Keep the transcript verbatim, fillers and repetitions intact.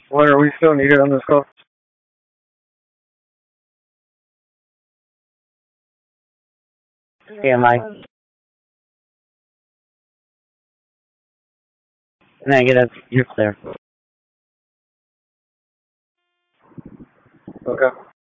What are we still needed on this call? Yeah, Mike. Negative. You're clear. Okay.